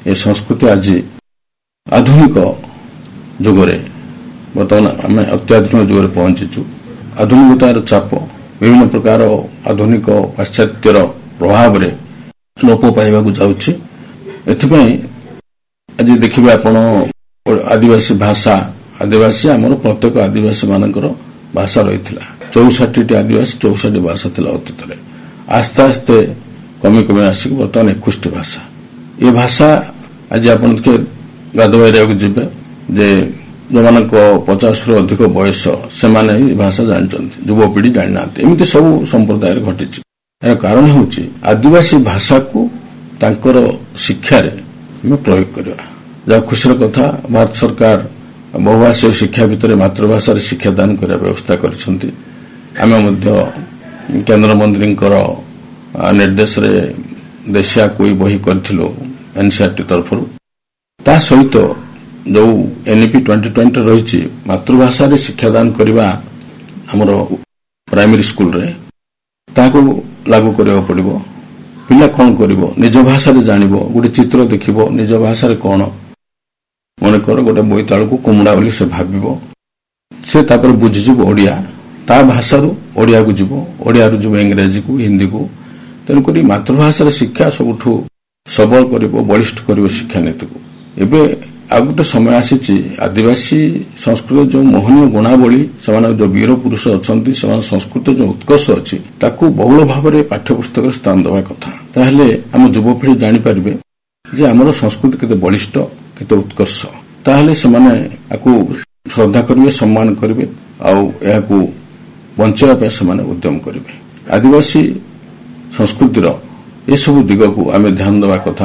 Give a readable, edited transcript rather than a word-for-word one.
ए संस्कृति आज आधुनिक जुगरे बर्तमान आम अत्याधुनिक जुगरे पहुंचीचु। आधुनिकतार चाप विभिन्न प्रकार आधुनिक पाश्चात्यर प्रभाव रे लोप पाइबा जाउछि। एथिपई आज देखिबे आपण आदिवासी भाषा आदिवासी आमर प्रत्येक आदिवासी मानकर भाषा रही 64 आदिवासी 64 भाषा थिला अतीत रे। आस्ते आस्ते कमी कमी आसिक बर्तमान 21 भाषा। ये भाषा आज आपण के गाधोइरा जीवे जे जो मान 50 रु अधिक बयस से भाषा जानते युवपीढ़ी जानी ना एमती सब संप्रदाय घटी। यार कारण हूँ आदिवासी भाषा को तांकर शिक्षा रे प्रयोग करवा। जहाँ खुशीर कथा भारत सरकार बहुभाषीय शिक्षा भितर मातृभाषा शिक्षादान करने व्यवस्था करछंती। आमे मध्य केंद्र मंत्री निर्देश रे देशिया कोई बही करथिलो एनसीईआरटी तरफ ता सहित जो एनईपी 2020 रही मातृभाषा रे शिक्षादान करवा हमरो प्राइमरी स्कूल रे ताको लागू करबा पड़िबो। पिला कोन करिवो निज भाषा रे जानिबो गोटे चित्र देखिबो निज भाषा रे कोन मन कर गोटे बोईताल को कुमुड़ा बोली से भाबिबो से तापर बुझिजिबो ओडिया ता भाषा रु ओडिया को जिवो ओडिया रु जिवो इंग्रजी को हिंदी को तेन करी मातृभाषा रे शिक्षा सबुठु सबल करिवो बलिष्ठ करिवो शिक्षा नीति को। एबे आ गोटे समय आसीची आदिवासी संस्कृत जो मोहनीय गुणावली से जो वीर पुरुष अच्छा से संस्कृत जो उत्कर्ष अच्छी ताकू बहुल भाव में पाठ्यपुस्तक स्थान देवा कथा। ताहले आम युवपीढ़ी जानीपर जे आमर संस्कृति केते बलिष्ठ केते उत्कर्ष ताहले से श्रद्धा करेंगे सम्मान करेंगे आउ बचाइवाई से उद्यम करेंगे। आदिवासी संस्कृतिर ये सब दिग को आम ध्यान देवा कथा।